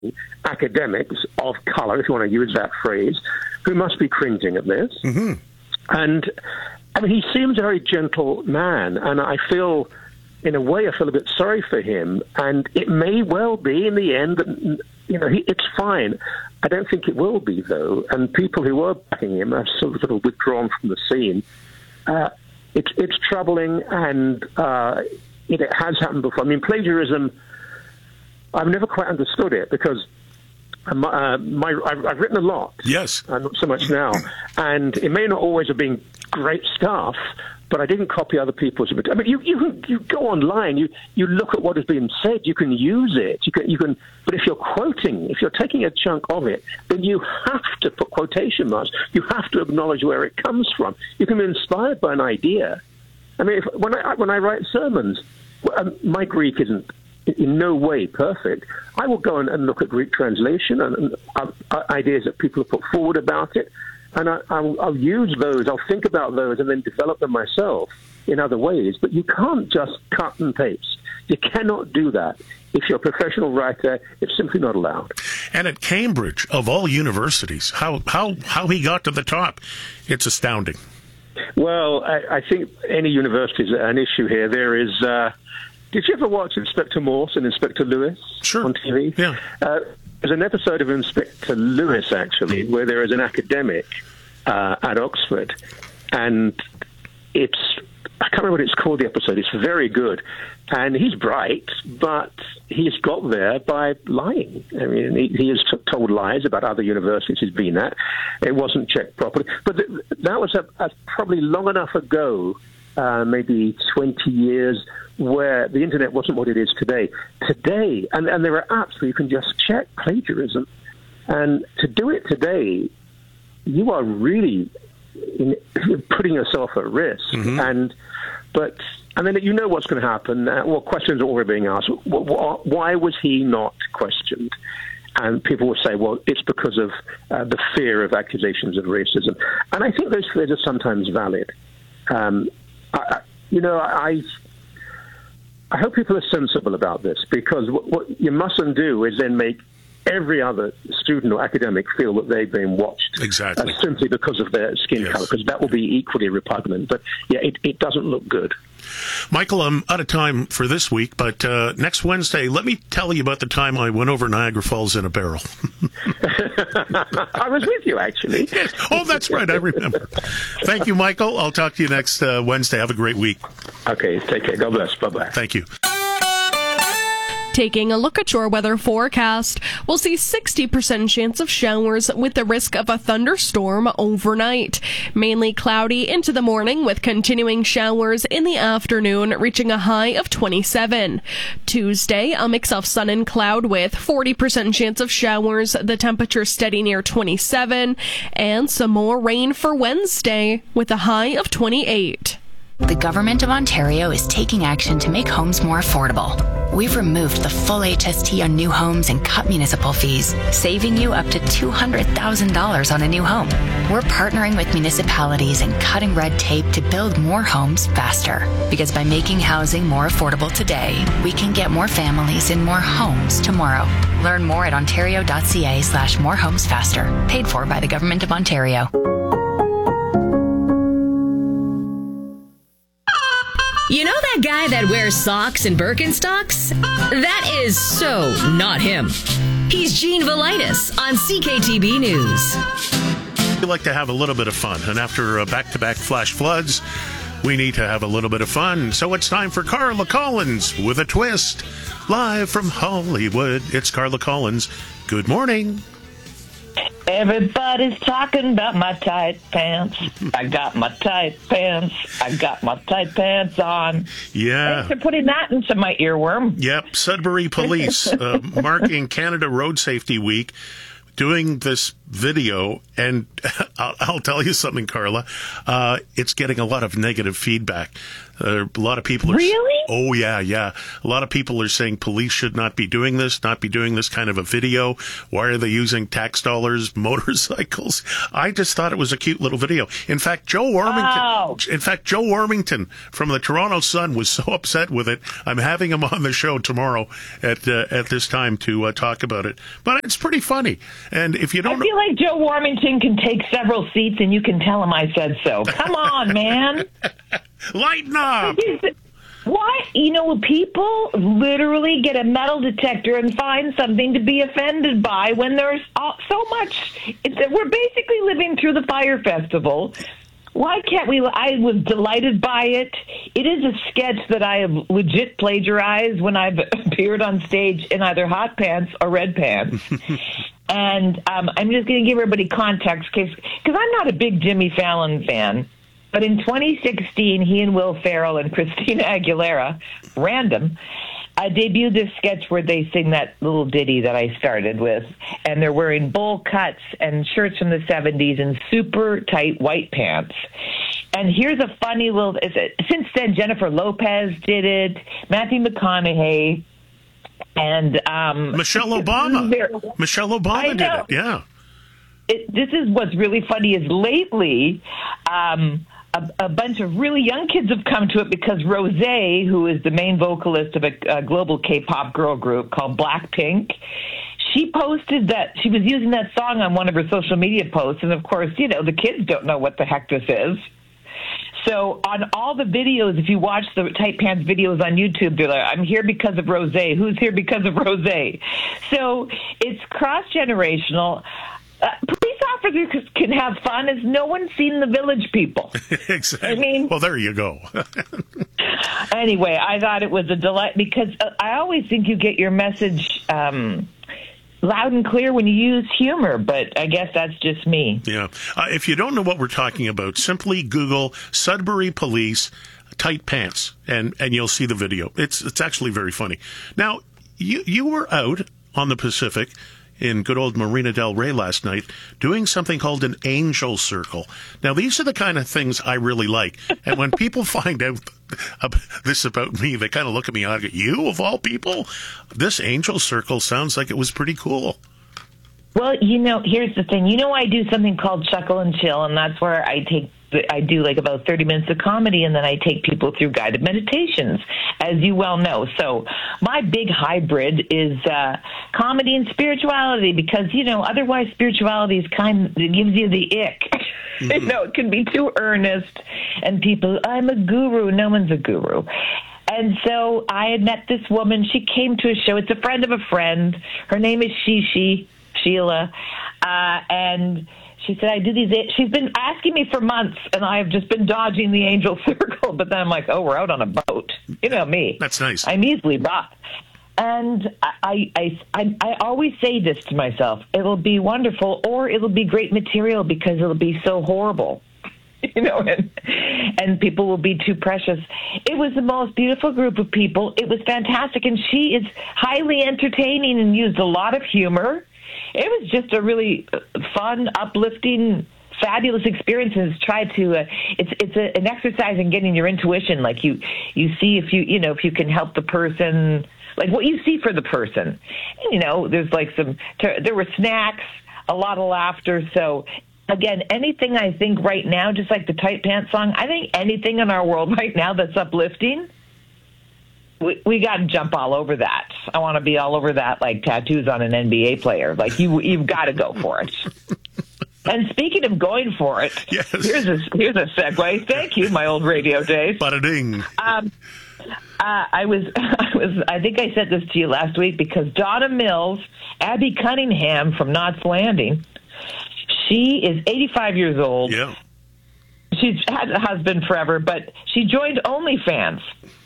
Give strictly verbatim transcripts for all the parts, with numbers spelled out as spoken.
academics of color, if you want to use that phrase, who must be cringing at this. Mm-hmm. And, I mean, he seems a very gentle man, and I feel, in a way, I feel a bit sorry for him. And it may well be, in the end, that, you know, he, it's fine. I don't think it will be, though. And people who were backing him have sort of withdrawn from the scene. Uh, it's, it's troubling, and uh, it, it has happened before. I mean, plagiarism, I've never quite understood it, because my, uh, my, I've, I've written a lot. Yes. Uh, not so much now. And it may not always have been great stuff, but I didn't copy other people's. I mean, you you you go online, you you look at what has been said, you can use it, you can you can. But if you're quoting, if you're taking a chunk of it, then you have to put quotation marks. You have to acknowledge where it comes from. You can be inspired by an idea. I mean, if, when I when I write sermons, um, my Greek isn't in no way perfect. I will go and, and look at Greek translation and, and uh, ideas that people have put forward about it. And I, I'll, I'll use those, I'll think about those, and then develop them myself in other ways. But you can't just cut and paste. You cannot do that. If you're a professional writer, it's simply not allowed. And at Cambridge, of all universities, how how, how he got to the top, it's astounding. Well, I, I think any university is an issue here. There is... Uh, did you ever watch Inspector Morse and Inspector Lewis sure. on T V? Yeah. Uh, There's an episode of Inspector Lewis, actually, where there is an academic uh, at Oxford, and it's, I can't remember what it's called, the episode. It's very good. And he's bright, but he's got there by lying. I mean, he, he has t- told lies about other universities he's been at. It wasn't checked properly. But th- that was a, a probably long enough ago, uh, maybe twenty years, where the internet wasn't what it is today. Today, and, and there are apps where you can just check plagiarism. And to do it today, you are really in, putting yourself at risk. Mm-hmm. And but and then you know what's going to happen. Uh, well, questions are already being asked. Why was he not questioned? And people will say, well, it's because of uh, the fear of accusations of racism. And I think those fears are sometimes valid. Um, I, you know, I... I hope people are sensible about this, because what, what you mustn't do is then make every other student or academic feel that they've been watched exactly. uh, simply because of their skin yes. color, because that will be equally repugnant. But, yeah, it, it doesn't look good. Michael, I'm out of time for this week, but uh, next Wednesday, let me tell you about the time I went over Niagara Falls in a barrel. I was with you, actually. Yes. Oh, that's right. I remember. Thank you, Michael. I'll talk to you next uh, Wednesday. Have a great week. Okay, take care. God bless. Bye-bye. Thank you. Taking a look at your weather forecast, we'll see sixty percent chance of showers with the risk of a thunderstorm overnight. Mainly cloudy into the morning with continuing showers in the afternoon, reaching a high of twenty-seven. Tuesday, a mix of sun and cloud with forty percent chance of showers, the temperature steady near twenty-seven, and some more rain for Wednesday with a high of twenty-eight. The Government of Ontario is taking action to make homes more affordable. We've removed the full H S T on new homes and cut municipal fees, saving you up to two hundred thousand dollars on a new home. We're partnering with municipalities and cutting red tape to build more homes faster. Because by making housing more affordable today, we can get more families in more homes tomorrow. Learn more at ontario.ca slash more homes faster. Paid for by the Government of Ontario. You know that guy that wears socks and Birkenstocks? That is so not him. He's Gene Velitis on C K T B News. We like to have a little bit of fun, and after uh, back-to-back flash floods, we need to have a little bit of fun. So it's time for Carla Collins with a twist. Live from Hollywood, it's Carla Collins. Good morning. Everybody's talking about my tight pants. I got my tight pants. I got my tight pants on. Yeah. Thanks for putting that into my earworm. Yep. Sudbury Police uh, marking Canada Road Safety Week, doing this video, and I'll, I'll tell you something, Carla. Uh, it's getting a lot of negative feedback. Uh, a lot of people are... Really? Oh, yeah, yeah. A lot of people are saying police should not be doing this, not be doing this kind of a video. Why are they using tax dollars, motorcycles? I just thought it was a cute little video. In fact, Joe Warmington, oh. in fact, Joe Warmington from the Toronto Sun was so upset with it. I'm having him on the show tomorrow at uh, at this time to uh, talk about it. But it's pretty funny. And if you don't, I feel like Joe Warmington can take several seats, and you can tell him I said so. Come on, man. Lighten up. Why? You know, people literally get a metal detector and find something to be offended by when there's so much. It's, we're basically living through the Fire Festival. Why can't we? I was delighted by it. It is a sketch that I have legit plagiarized when I've appeared on stage in either hot pants or red pants. And um, I'm just going to give everybody context because I'm not a big Jimmy Fallon fan. But in twenty sixteen, he and Will Ferrell and Christina Aguilera, random, uh, debuted this sketch where they sing that little ditty that I started with. And they're wearing bowl cuts and shirts from the seventies and super tight white pants. And here's a funny little, since then, Jennifer Lopez did it, Matthew McConaughey, and um, Michelle Obama. Michelle Obama did it, yeah. It, this is what's really funny is lately, um, a, a bunch of really young kids have come to it because Rosé, who is the main vocalist of a, a global K-pop girl group called Blackpink, she posted that she was using that song on one of her social media posts. And, of course, you know, the kids don't know what the heck this is. So on all the videos, if you watch the Tight Pants videos on YouTube, they're like, I'm here because of Rosé. Who's here because of Rosé? So it's cross-generational. Uh, police officers can have fun as no one's seen the Village People. Exactly. I mean, well, there you go. Anyway, I thought it was a delight because uh, I always think you get your message um, loud and clear when you use humor, but I guess that's just me. Yeah. Uh, if you don't know what we're talking about, simply Google Sudbury Police Tight Pants, and, and you'll see the video. It's it's actually very funny. Now, you you were out on the Pacific in good old Marina del Rey last night, doing something called an angel circle. Now, these are the kind of things I really like. And when people find out this about me, they kind of look at me and go, you, of all people? This angel circle sounds like it was pretty cool. Well, you know, here's the thing. You know, I do something called Chuckle and Chill, and that's where I take I do like about thirty minutes of comedy, and then I take people through guided meditations, as you well know. So my big hybrid is uh, comedy and spirituality because, you know, otherwise spirituality is kind of, it gives you the ick. Mm-hmm. You know, it can be too earnest, and people, I'm a guru. No one's a guru. And so I had met this woman. She came to a show. It's a friend of a friend. Her name is Shishi, Sheila, uh, and she said, I do these. She's been asking me for months, and I've just been dodging the angel circle. But then I'm like, oh, we're out on a boat. You know me. That's nice. I'm easily bought. And I, I, I, I always say this to myself. It'll be wonderful, or it'll be great material because it'll be so horrible. You know, and, and people will be too precious. It was the most beautiful group of people. It was fantastic. And she is highly entertaining and used a lot of humor. It was just a really fun, uplifting, fabulous experience. And try to uh, it's it's a, an exercise in getting your intuition. Like you you see if you you know if you can help the person, like what you see for the person. And, you know, there's like some there were snacks, a lot of laughter. So again, anything I think right now, just like the Tight Pants song, I think anything in our world right now that's uplifting. We, we got to jump all over that. I want to be all over that like tattoos on an N B A player. Like, you, you've got to go for it. And speaking of going for it, yes. here's a here's a segue. Thank you, my old radio days. Bada-ding. Um, uh, I was, I was, I think I said this to you last week because Donna Mills, Abby Cunningham from Knots Landing, she is eighty-five years old. Yeah. She's had a husband forever, but she joined OnlyFans.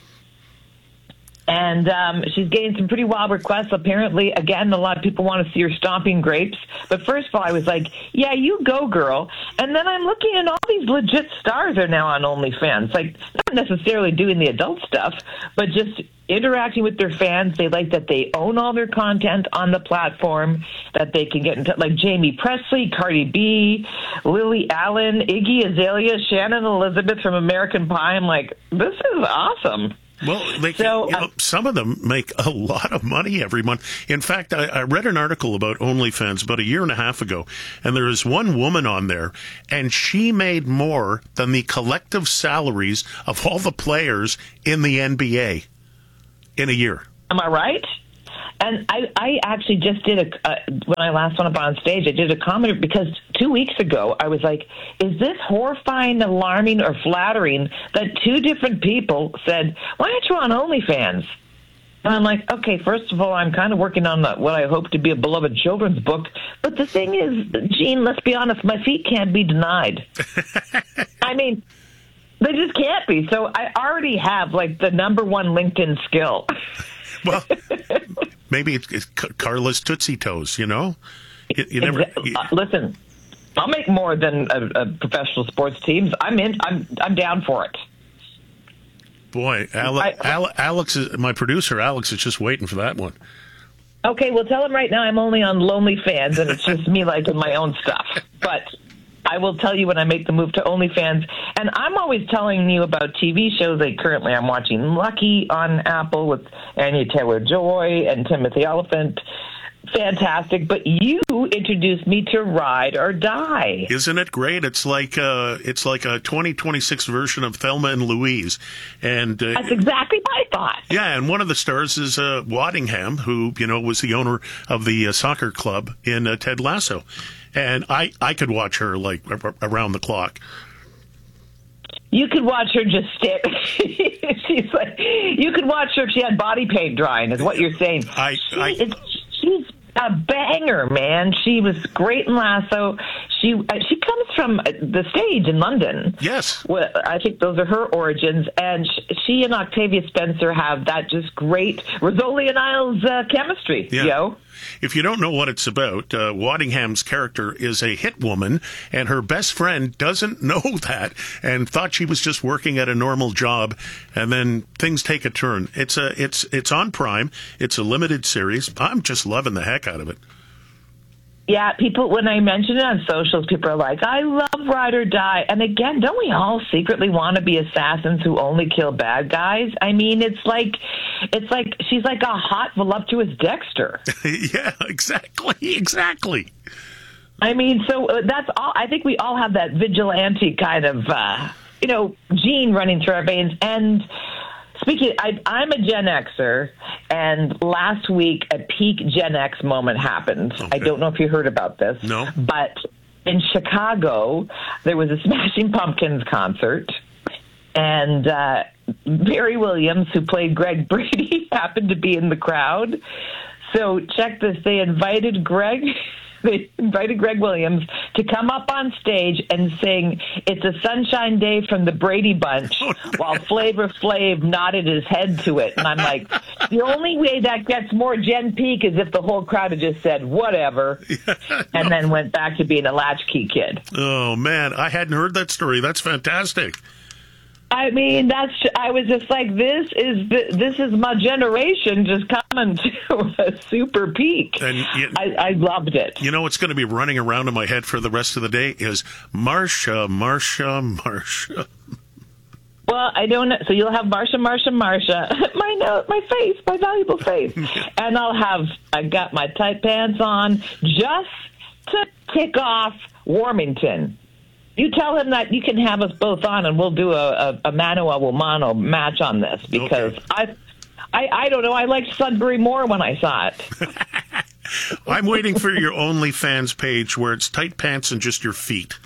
And um, she's getting some pretty wild requests. Apparently, again, a lot of people want to see her stomping grapes. But first of all, I was like, yeah, you go, girl. And then I'm looking, and all these legit stars are now on OnlyFans. Like, not necessarily doing the adult stuff, but just interacting with their fans. They like that they own all their content on the platform, that they can get into, like Jamie Presley, Cardi B, Lily Allen, Iggy Azalea, Shannon Elizabeth from American Pie. I'm like, this is awesome. Well, they, so, you know, uh, some of them make a lot of money every month. In fact, I, I read an article about OnlyFans about a year and a half ago, and there is one woman on there, and she made more than the collective salaries of all the players in the N B A in a year. Am I right? And I, I actually just did a, uh, when I last went up on stage, I did a comment because two weeks ago I was like, is this horrifying, alarming, or flattering that two different people said, why aren't you on OnlyFans? And I'm like, okay, first of all, I'm kind of working on the, what I hope to be a beloved children's book. But the thing is, Gene, let's be honest, my feet can't be denied. I mean, they just can't be. So I already have, like, the number one LinkedIn skill. Well, maybe it's, it's Carla's Tootsie Toes, you know? You, you never. You, uh, listen, I'll make more than a, a professional sports teams. I'm in. I'm. I'm down for it. Boy, Ale, I, Ale, Alex, is, my producer, Alex, is just waiting for that one. Okay, well, tell him right now I'm only on OnlyFans, and it's just me liking my own stuff. But I will tell you when I make the move to OnlyFans. And I'm always telling you about T V shows. Like currently I'm watching Lucky on Apple with Anya Taylor-Joy and Timothy Oliphant. Fantastic. But you introduced me to Ride or Die. Isn't it great? It's like uh, it's like a twenty twenty-six version of Thelma and Louise. And uh, that's exactly what I thought. Yeah, and one of the stars is uh, Waddingham, who, you know, was the owner of the uh, soccer club in uh, Ted Lasso. And I, I could watch her, like, around the clock. You could watch her just stare. She's like, you could watch her if she had body paint drying, is what you're saying. I, she, I, is, she's a banger, man. She was great in Lasso. She uh, she comes from the stage in London. Yes. Well, I think those are her origins. And sh- she and Octavia Spencer have that just great Rizzoli and Isles uh, chemistry, yeah. yo. If you don't know what it's about, uh, Waddingham's character is a hit woman, and her best friend doesn't know that and thought she was just working at a normal job, and then things take a turn. It's a, it's, it's on Prime. It's a limited series. I'm just loving the heck out of it. Yeah, people, when I mention it on socials, people are like, I love Ride or Die. And again, don't we all secretly want to be assassins who only kill bad guys? I mean, it's like, it's like, she's like a hot, voluptuous Dexter. Yeah, exactly, exactly. I mean, so uh, that's all, I think we all have that vigilante kind of, uh, you know, gene running through our veins. And speaking, I, I'm a Gen Xer, and last week a peak Gen X moment happened. Okay. I don't know if you heard about this. No. But in Chicago, there was a Smashing Pumpkins concert, and uh, Barry Williams, who played Greg Brady, happened to be in the crowd. So check this. They invited Greg... They invited Greg Williams to come up on stage and sing It's a Sunshine Day from the Brady Bunch while Flavor Flav nodded his head to it. And I'm like, the only way that gets more Gen Peak is if the whole crowd had just said, whatever, and then went back to being a latchkey kid. Oh, man, I hadn't heard that story. That's fantastic. I mean, that's. I was just like, this is this is my generation just coming to a super peak. And you, I, I loved it. You know what's going to be running around in my head for the rest of the day is Marsha, Marsha, Marsha. Well, I don't know. So you'll have Marsha, Marsha, Marsha, my note, my face, my valuable face, and I'll have. I got my tight pants on just to kick off Warmington. You tell him that you can have us both on, and we'll do a, a, a mano a woman match on this, because okay. I, I, I don't know. I liked Sudbury more when I saw it. I'm waiting for your OnlyFans page where it's tight pants and just your feet.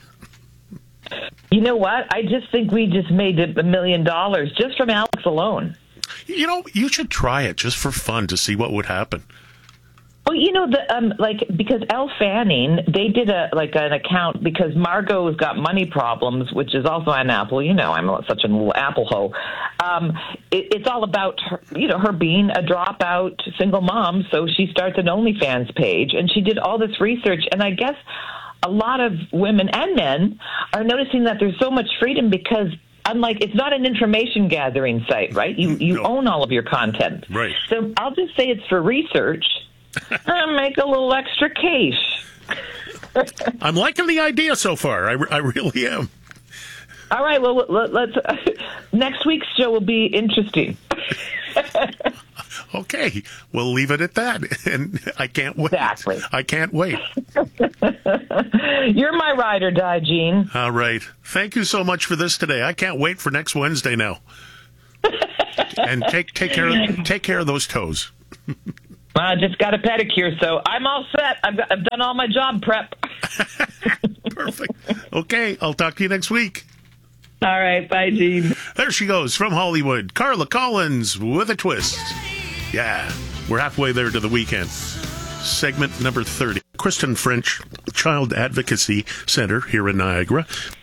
You know what? I just think we just made a million dollars just from Alex alone. You know, you should try it just for fun to see what would happen. Well, you know, the um, like because Elle Fanning, they did a like an account because Margot's got money problems, which is also on Apple. You know, I'm such an little Apple hoe. Um, it, it's all about her, you know, her being a dropout single mom. So she starts an OnlyFans page, and she did all this research. And I guess a lot of women and men are noticing that there's so much freedom because, unlike, it's not an information gathering site, right? You you no. own all of your content, right? So I'll just say it's for research. I make a little extra cash. I'm liking the idea so far. I, I really am. All right. Well, let, let's. Uh, next week's show will be interesting. Okay, we'll leave it at that. And I can't wait. Exactly. I can't wait. You're my ride or die, Gene. All right. Thank you so much for this today. I can't wait for next Wednesday now. And take take care take care of those toes. I just got a pedicure, so I'm all set. I've, got, I've done all my job prep. Perfect. Okay, I'll talk to you next week. All right, bye, Gene. There she goes from Hollywood, Carla Collins with a twist. Yeah, we're halfway there to the weekend. Segment number thirty. Kristen French Child Advocacy Center here in Niagara.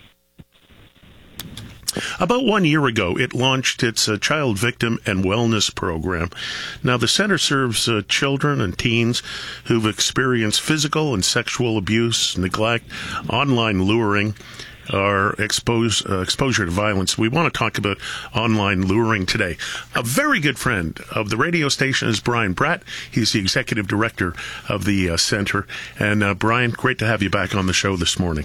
About one year ago, it launched its uh, Child Victim and Wellness Program. Now, the center serves uh, children and teens who've experienced physical and sexual abuse, neglect, online luring, or expose, uh, exposure to violence. We want to talk about online luring today. A very good friend of the radio station is Brian Pratt. He's the executive director of the uh, center. And uh, Brian, great to have you back on the show this morning.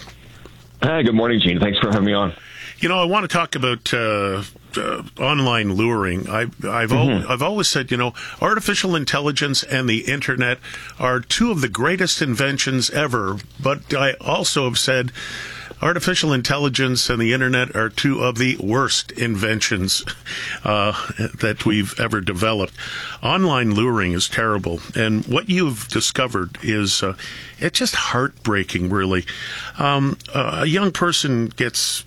Hi, good morning, Gene. Thanks for having me on. You know, I want to talk about uh, uh, online luring. I, I've Mm-hmm. al- I've always said, you know, artificial intelligence and the internet are two of the greatest inventions ever. But I also have said artificial intelligence and the internet are two of the worst inventions uh, that we've ever developed. Online luring is terrible, and what you've discovered is uh, it's just heartbreaking, really. Um, a young person gets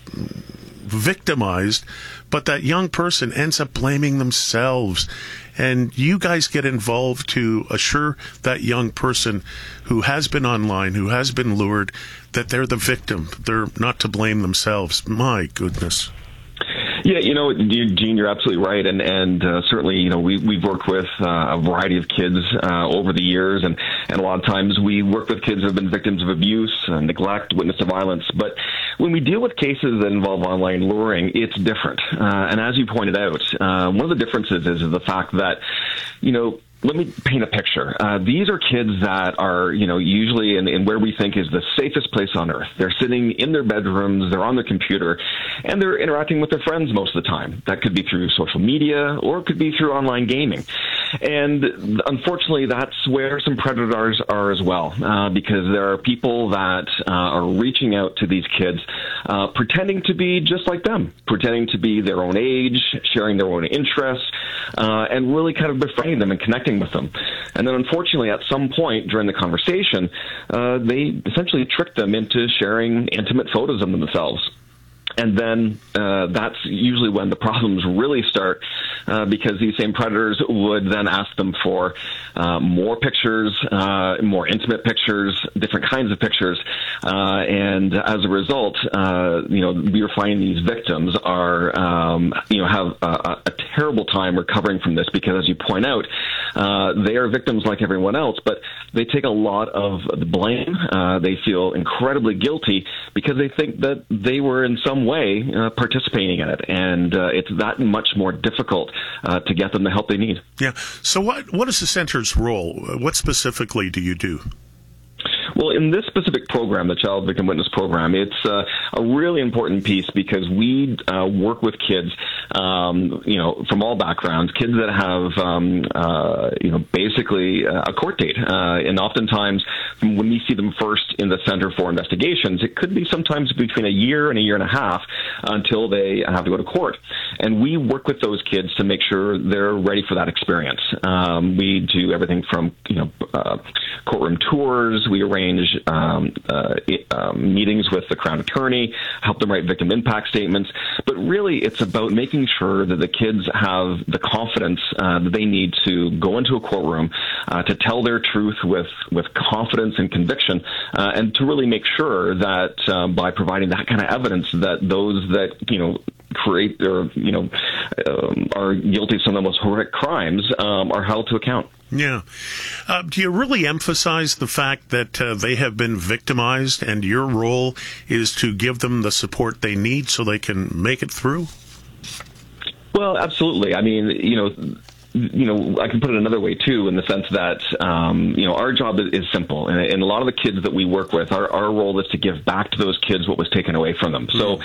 victimized, but that young person ends up blaming themselves. And you guys get involved to assure that young person who has been online, who has been lured, that they're the victim. They're not to blame themselves. My goodness. Yeah, you know, Gene, you're absolutely right, and and uh, certainly, you know, we we've worked with uh, a variety of kids uh, over the years, and and a lot of times we work with kids who have been victims of abuse, uh, neglect, witness to violence. But when we deal with cases that involve online luring, it's different. Uh, and as you pointed out, uh, one of the differences is the fact that, you know, let me paint a picture. Uh, these are kids that are, you know, usually in, in where we think is the safest place on earth. They're sitting in their bedrooms, they're on their computer, and they're interacting with their friends most of the time. That could be through social media, or it could be through online gaming. And unfortunately, that's where some predators are as well, uh, because there are people that uh, are reaching out to these kids, uh, pretending to be just like them, pretending to be their own age, sharing their own interests, uh, and really kind of befriending them and connecting with them. And then unfortunately, at some point during the conversation, uh, they essentially trick them into sharing intimate photos of themselves. And then uh, that's usually when the problems really start, uh, because these same predators would then ask them for uh, more pictures, uh, more intimate pictures, different kinds of pictures. Uh, and as a result, uh, you know, we are finding these victims are, um, you know, have a, a terrible time recovering from this, because as you point out, uh, they are victims like everyone else, but they take a lot of the blame. Uh, they feel incredibly guilty because they think that they were in some way uh, participating in it, and uh, it's that much more difficult uh, to get them the help they need. Yeah. So what what is the center's role? What specifically do you do? Well, in this specific program, the Child Victim Witness Program, it's uh, a really important piece because we uh, work with kids, um, you know, from all backgrounds, kids that have, um, uh, you know, basically uh, a court date. Uh, and oftentimes, when we see them first in the Center for Investigations, it could be sometimes between a year and a year and a half until they have to go to court. And we work with those kids to make sure they're ready for that experience. Um, we do everything from, you know, uh, courtroom tours. We arrange um, uh, um, meetings with the Crown Attorney, help them write victim impact statements. But really, it's about making sure that the kids have the confidence uh, that they need to go into a courtroom, uh, to tell their truth with, with confidence and conviction, uh, and to really make sure that uh, by providing that kind of evidence, that those that, you know, create or, you know, um, are guilty of some of the most horrific crimes um, are held to account. Yeah. Uh, do you really emphasize the fact that uh, they have been victimized and your role is to give them the support they need so they can make it through? Well, absolutely. I mean, you know, you know, I can put it another way, too, in the sense that, um, you know, our job is, is simple. And, and a lot of the kids that we work with, our, our role is to give back to those kids what was taken away from them. Mm-hmm. So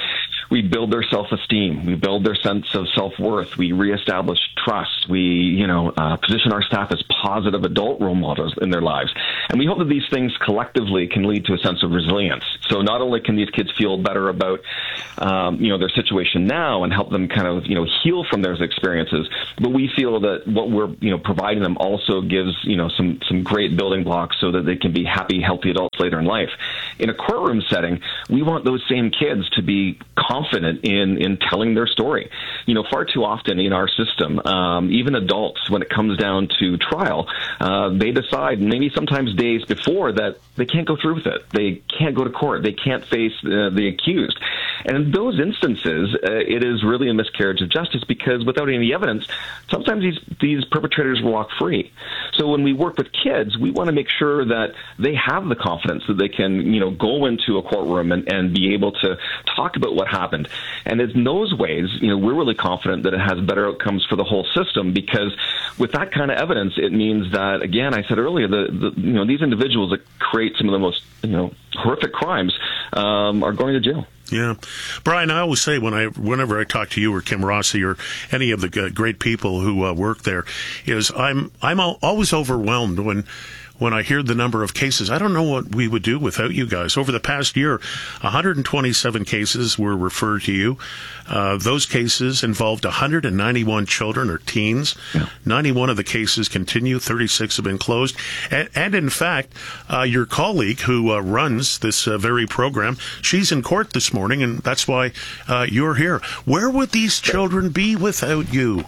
we build their self-esteem, we build their sense of self-worth, we reestablish trust, we, you know, uh, position our staff as positive adult role models in their lives. And we hope that these things collectively can lead to a sense of resilience. So not only can these kids feel better about, um, you know, their situation now and help them kind of, you know, heal from those experiences, but we feel that what we're, you know, providing them also gives, you know, some, some great building blocks so that they can be happy, healthy adults later in life. In a courtroom setting, we want those same kids to be confident in, in telling their story. You know, far too often in our system, um, even adults, when it comes down to trial, uh, they decide maybe sometimes days before that they can't go through with it. They can't go to court. They can't face uh, the accused. And in those instances, uh, it is really a miscarriage of justice because without any evidence, sometimes these, these perpetrators walk free. So when we work with kids, we want to make sure that they have the confidence that they can, you know, go into a courtroom and, and be able to talk about what happened. And in those ways, you know, we're really confident that it has better outcomes for the whole system because with that kind of evidence, it means that, again, I said earlier, the, the you know, these individuals that create some of the most, you know, horrific crimes um, are going to jail. Yeah. Brian, I always say when I, whenever I talk to you or Kim Rossi or any of the great people who uh, work there, is I'm, I'm always overwhelmed when, when I hear the number of cases. I don't know what we would do without you guys. Over the past year, one hundred twenty-seven cases were referred to you. Uh, those cases involved one hundred ninety-one children or teens. Yeah. ninety-one of the cases continue. thirty-six have been closed. And, and in fact, uh, your colleague who uh, runs this uh, very program, she's in court this morning, and that's why uh, you're here. Where would these children be without you?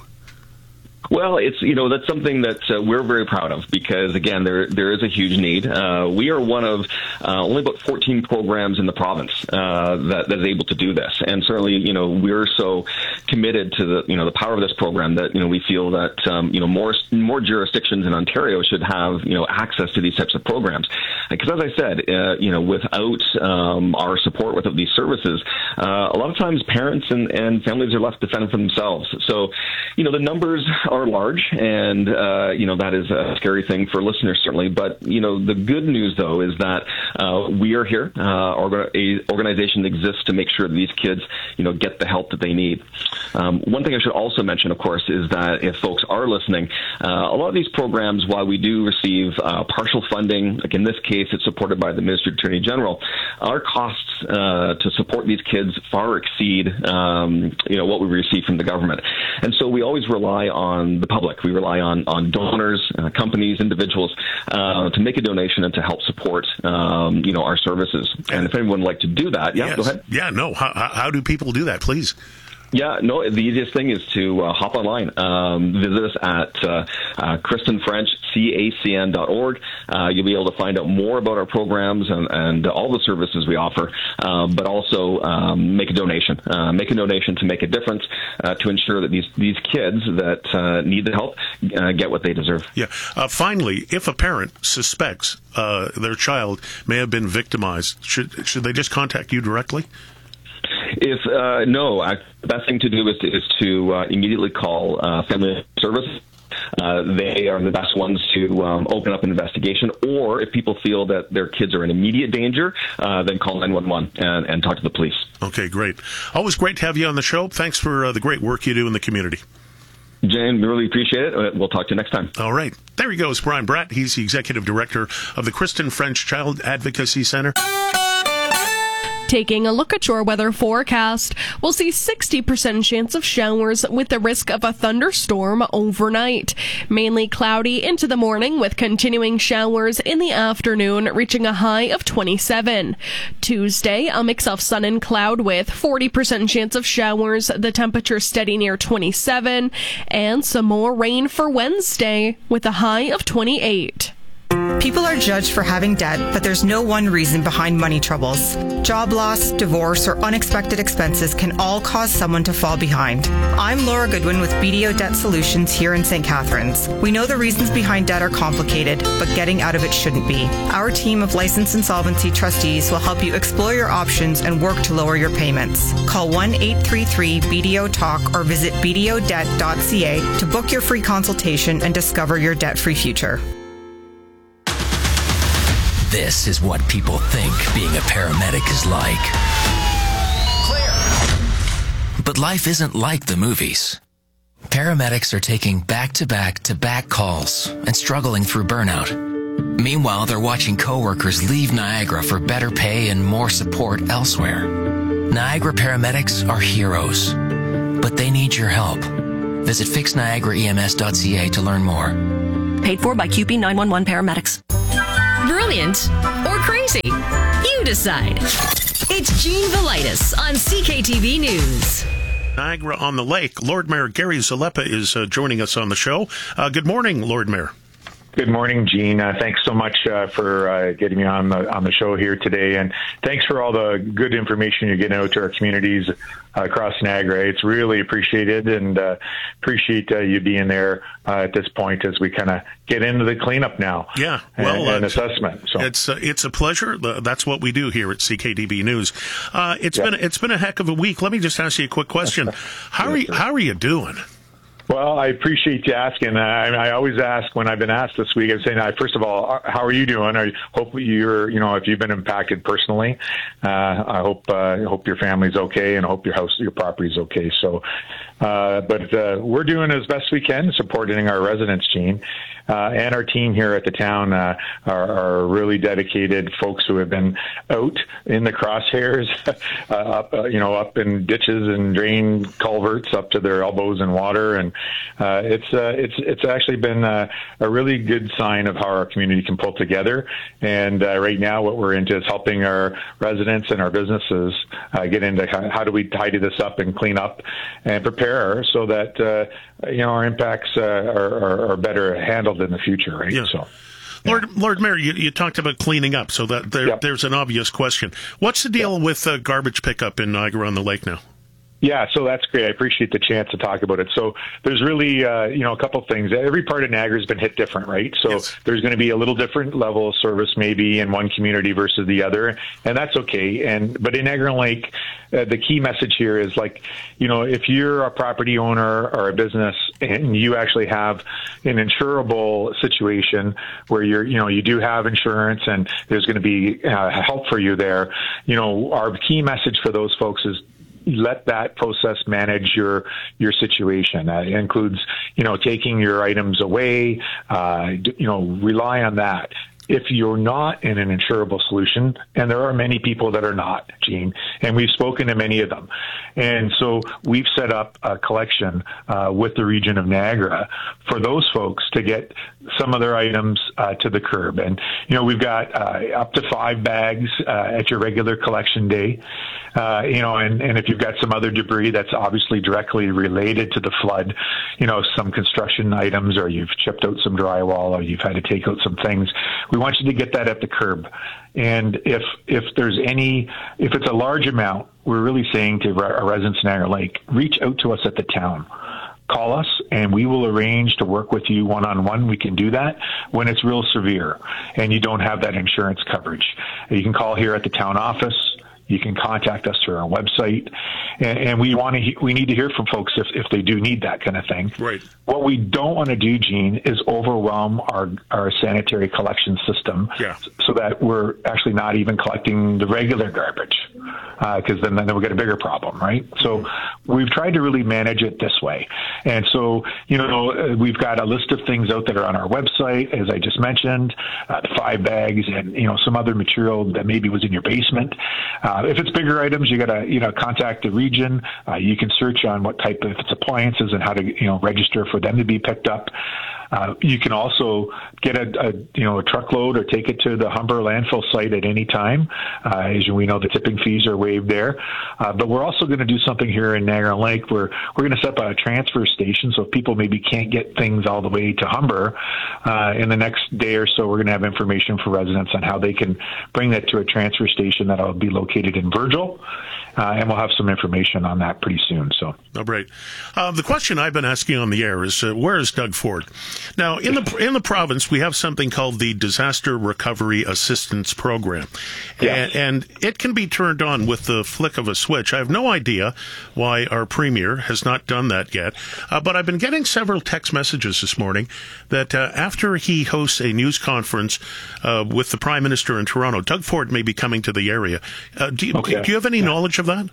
Well, it's, you know, that's something that uh, we're very proud of because, again, there there is a huge need. Uh, we are one of uh, only about fourteen programs in the province uh, that, that is able to do this. And certainly, you know, we're so committed to the, you know, the power of this program that, you know, we feel that, um, you know, more more jurisdictions in Ontario should have, you know, access to these types of programs. Because as I said, uh, you know, without um, our support, without these services, uh, a lot of times parents and, and families are left to fend for themselves. So, you know, the numbers are large, and uh, you know that is a scary thing for listeners certainly. But you know the good news though is that uh, we are here. Uh, our organization exists to make sure that these kids you know get the help that they need. Um, one thing I should also mention, of course, is that if folks are listening, uh, a lot of these programs, while we do receive uh, partial funding, like in this case, it's supported by the Ministry of Attorney General, our costs uh, to support these kids far exceed um, you know what we receive from the government, and so we always rely on the public. We rely on, on donors, uh, companies, individuals uh, to make a donation and to help support, um, you know, our services. And if anyone would like to do that, yeah, yes. Go ahead. Yeah, no. How, how do people do that, please? Yeah, no, the easiest thing is to uh, hop online. Um, visit us at uh, uh, Kristen French, C A C N dot org. Uh, you'll be able to find out more about our programs and, and all the services we offer, uh, but also um, make a donation. Uh, make a donation to make a difference uh, to ensure that these, these kids that uh, need the help uh, get what they deserve. Yeah. Uh, finally, if a parent suspects uh, their child may have been victimized, should should they just contact you directly? If uh, no, I, the best thing to do is to, is to uh, immediately call uh, Family Service. Uh, they are the best ones to um, open up an investigation. Or if people feel that their kids are in immediate danger, uh, then call nine one one and, and talk to the police. Okay, great. Always great to have you on the show. Thanks for uh, the great work you do in the community. Jane, we really appreciate it. We'll talk to you next time. All right. There he goes, Brian Bratt. He's the Executive Director of the Kristen French Child Advocacy Center. Taking a look at your weather forecast, we'll see sixty percent chance of showers with the risk of a thunderstorm overnight. Mainly cloudy into the morning with continuing showers in the afternoon, reaching a high of twenty-seven. Tuesday, a mix of sun and cloud with forty percent chance of showers, the temperature steady near twenty-seven, and some more rain for Wednesday with a high of twenty-eight. People are judged for having debt, but there's no one reason behind money troubles. Job loss, divorce, or unexpected expenses can all cause someone to fall behind. I'm Laura Goodwin with B D O Debt Solutions here in Saint Catharines. We know the reasons behind debt are complicated, but getting out of it shouldn't be. Our team of licensed insolvency trustees will help you explore your options and work to lower your payments. Call one eight three three B D O talk or visit b d o debt dot c a to book your free consultation and discover your debt-free future. This is what people think being a paramedic is like. Clear. But life isn't like the movies. Paramedics are taking back-to-back-to-back calls and struggling through burnout. Meanwhile, they're watching coworkers leave Niagara for better pay and more support elsewhere. Niagara paramedics are heroes, but they need your help. Visit fix niagara e m s dot c a to learn more. Paid for by Q P nine one one Paramedics. Brilliant or crazy? You decide. It's Gene Velitis on C K T V News. Niagara on the Lake. Lord Mayor Gary Zalepa is uh, joining us on the show. Uh, good morning, Lord Mayor. Good morning, Gene. Uh, thanks so much uh, for uh, getting me on the on the show here today, and thanks for all the good information you're getting out to our communities uh, across Niagara. It's really appreciated, and uh, appreciate uh, you being there uh, at this point as we kind of get into the cleanup now. Yeah, well, and, and uh, assessment. So it's uh, it's a pleasure. That's what we do here at C K D B News. Uh, it's yeah. been it's been a heck of a week. Let me just ask you a quick question. How are you, how are you doing? Well, I appreciate you asking. I, I always ask when I've been asked this week. I'm saying, first of all, how are you doing? I hope you're, you know, if you've been impacted personally, uh, I hope, uh, hope your family's okay, and I hope your house, your property's okay. So, uh, but uh, we're doing as best we can, supporting our residents, Gene. Uh, and our team here at the town uh, are, are really dedicated folks who have been out in the crosshairs, uh, up, uh, you know, up in ditches and drain culverts up to their elbows in water, and uh, it's uh, it's it's actually been uh, a really good sign of how our community can pull together. And uh, right now, what we're into is helping our residents and our businesses uh, get into how do we tidy this up and clean up and prepare so that uh, you know our impacts uh, are, are, are better handled in the future, right? Yeah. So, yeah. Lord, Lord Mayor, you, you talked about cleaning up, so that there, yep. there's an obvious question. What's the deal yep. with uh, garbage pickup in Niagara on the Lake now? Yeah, so that's great. I appreciate the chance to talk about it. So there's really, uh, you know, a couple of things. Every part of Niagara has been hit different, right? So yes. there's going to be a little different level of service maybe in one community versus the other, and that's okay. And but in Niagara Lake, uh, the key message here is like, you know, if you're a property owner or a business and you actually have an insurable situation where you're, you know, you do have insurance and there's going to be uh, help for you there, you know, our key message for those folks is let that process manage your your situation. Uh, it includes, you know, taking your items away, uh, you know, rely on that. If you're not in an insurable solution, and there are many people that are not, Gene, and we've spoken to many of them. And so we've set up a collection uh, with the region of Niagara for those folks to get some of their items uh, to the curb. And, you know, we've got uh, up to five bags uh, at your regular collection day. Uh, you know, and, and if you've got some other debris that's obviously directly related to the flood, you know, some construction items, or you've chipped out some drywall, or you've had to take out some things, we want you to get that at the curb. And if if there's any, if it's a large amount, we're really saying to our residents in Niagara Lake, reach out to us at the town. Call us, and we will arrange to work with you one-on-one. We can do that when it's real severe and you don't have that insurance coverage. You can call here at the town office. You can contact us through our website, and, and we want to. We need to hear from folks if, if they do need that kind of thing. Right. What we don't want to do, Gene, is overwhelm our our sanitary collection system, yeah. so that we're actually not even collecting the regular garbage, because uh, then then we'll get a bigger problem, right? So we've tried to really manage it this way, and so you know we've got a list of things out that are on our website, as I just mentioned, uh, the five bags, and you know some other material that maybe was in your basement. Uh, if it's bigger items, you got to you know contact the region. Uh, you can search on what type of, if it's appliances, and how to you know register for them to be picked up. Uh, you can also get a, a you know a truckload or take it to the Humber landfill site at any time. Uh, as we know, the tipping fees are waived there. Uh, but we're also going to do something here in Niagara Lake where we're going to set up a transfer station. So if people maybe can't get things all the way to Humber, uh, in the next day or so, we're going to have information for residents on how they can bring that to a transfer station that'll be located in Virgil. Uh, and we'll have some information on that pretty soon. So, oh, great. Uh, the question I've been asking on the air is, uh, where is Doug Ford? Now, in the in the province, we have something called the Disaster Recovery Assistance Program, yes. and, and it can be turned on with the flick of a switch. I have no idea why our premier has not done that yet, uh, but I've been getting several text messages this morning that uh, after he hosts a news conference uh, with the Prime Minister in Toronto, Doug Ford may be coming to the area. Uh, do, you, okay. do you have any yeah. knowledge of that?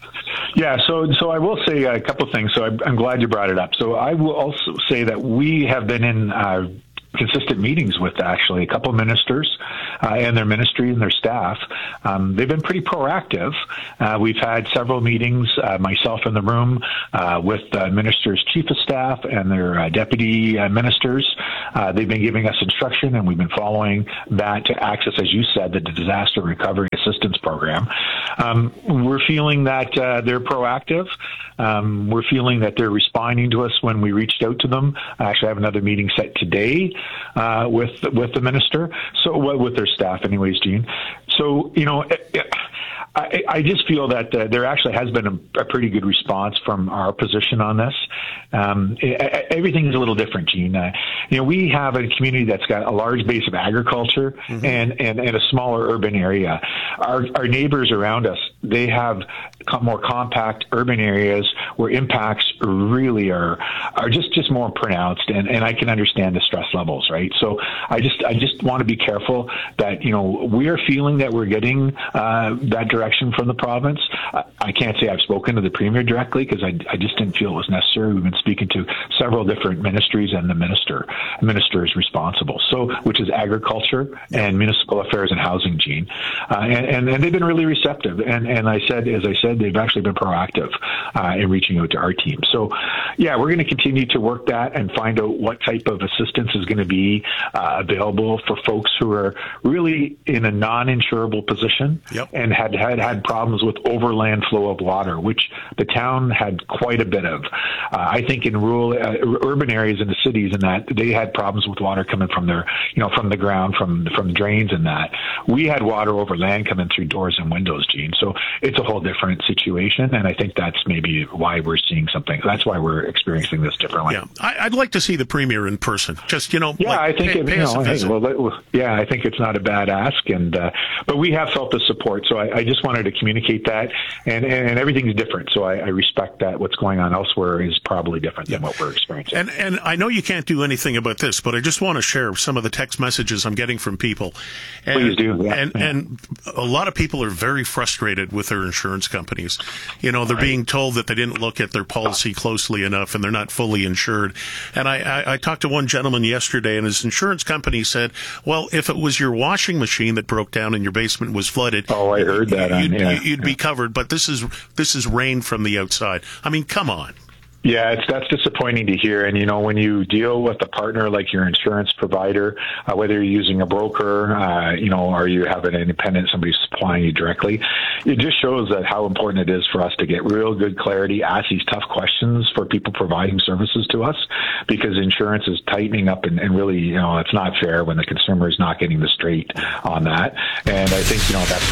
Yeah, so so I will say a couple of things. So I, I'm glad you brought it up. So I will also say that we have been in uh, consistent meetings with actually a couple of ministers uh, and their ministry and their staff. Um, they've been pretty proactive. Uh, we've had several meetings, uh, myself in the room, uh, with the minister's chief of staff and their uh, deputy uh, ministers. Uh, they've been giving us instruction, and we've been following that to access, as you said, the Disaster Recovery Assistance Program. Um, we're feeling that uh, they're proactive. Um, we're feeling that they're responding to us when we reached out to them. I actually have another meeting set today uh, with with the minister, so with their staff, anyways, Gene. So you know. It, it, I, I just feel that uh, there actually has been a, a pretty good response from our position on this. Um, it, everything is a little different, Gene. Uh, you know, we have a community that's got a large base of agriculture mm-hmm. and, and, and a smaller urban area. Our, our neighbors around us, they have more compact urban areas where impacts really are are just, just more pronounced, and, and I can understand the stress levels, right? So I just I just want to be careful that, you know, we are feeling that we're getting uh, that direction from the province. I, I can't say I've spoken to the Premier directly because I, I just didn't feel it was necessary. We've been speaking to several different ministries and the minister minister is responsible, so which is agriculture and municipal affairs and housing, Gene, uh, and, and and they've been really receptive. And and I said, as I said, they've actually been proactive uh, in reaching out to our team. So yeah, we're going to continue to work that and find out what type of assistance is going to be uh, available for folks who are really in a non-insurable position yep. and had had had problems with overland flow of water, which the town had quite a bit of. Uh, I think in rural, uh, urban areas in the cities, and that they had problems with water coming from their, you know, from the ground, from from drains, and that we had water over land coming through doors and windows, Gene. So it's a whole different situation, and I think that's maybe why we're seeing something. That's why we're experiencing this differently. Yeah, I, I'd like to see the Premier in person. Just you know, yeah, like, I think pay, it, pay you us know, a visit. hey, well, yeah, I think it's not a bad ask, and uh, but we have felt the support. So I, I just wanted to communicate that, and and everything's different. So I, I respect that what's going on elsewhere is probably different yeah. than what we're experiencing. And and I know you can't do anything about this, but I just want to share some of the text messages I'm getting from people. And, Please do. Yeah. And yeah. and a lot of people are very frustrated with their insurance companies. You know, they're right. being told that they didn't look at their policy closely enough, and they're not fully insured. And I, I, I talked to one gentleman yesterday, and his insurance company said, "Well, if it was your washing machine that broke down and your basement was flooded, oh, I heard that. You'd, on, yeah. you'd be covered. But this is this is rain from the outside. I mean, come on." Yeah, it's that's disappointing to hear. And, you know, when you deal with a partner like your insurance provider, uh, whether you're using a broker, uh, you know, or you have an independent, somebody supplying you directly, it just shows that how important it is for us to get real good clarity, ask these tough questions for people providing services to us, because insurance is tightening up, and, and really, you know, it's not fair when the consumer is not getting the straight on that. And I think, you know, that's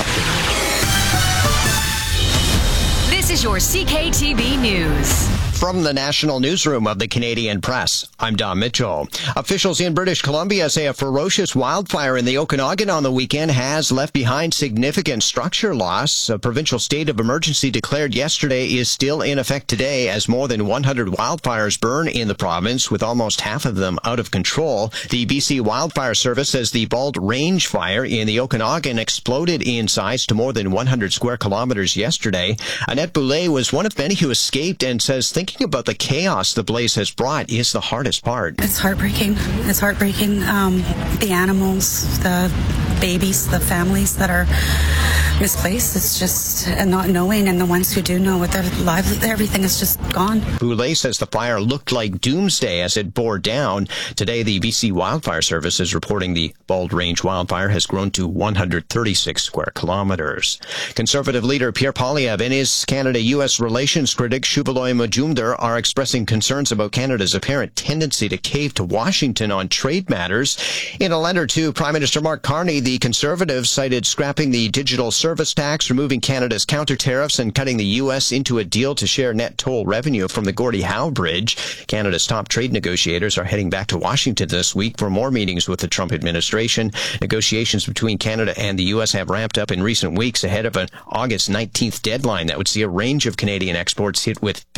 something. This is your C K T B News. From the National Newsroom of the Canadian Press, I'm Don Mitchell. Officials in British Columbia say a ferocious wildfire in the Okanagan on the weekend has left behind significant structure loss. A provincial state of emergency declared yesterday is still in effect today as more than one hundred wildfires burn in the province, with almost half of them out of control. The B C Wildfire Service says the Bald Range fire in the Okanagan exploded in size to more than one hundred square kilometers yesterday. Annette Boulay was one of many who escaped and says thinking about the chaos the blaze has brought is the hardest part. It's heartbreaking. It's heartbreaking. Um, the animals, the babies, the families that are misplaced. It's just and not knowing, and the ones who do know what their lives, everything is just gone. Boulay says the fire looked like doomsday as it bore down. Today, the B C Wildfire Service is reporting the Bald Range wildfire has grown to one hundred thirty-six square kilometers. Conservative leader Pierre Poilievre and his Canada-U S relations critic Shuvaloy Majumdar are expressing concerns about Canada's apparent tendency to cave to Washington on trade matters. In a letter to Prime Minister Mark Carney, the Conservatives cited scrapping the digital service tax, removing Canada's counter tariffs, and cutting the U S into a deal to share net toll revenue from the Gordie Howe Bridge. Canada's top trade negotiators are heading back to Washington this week for more meetings with the Trump administration. Negotiations between Canada and the U S have ramped up in recent weeks ahead of an August nineteenth deadline that would see a range of Canadian exports hit with fifty percent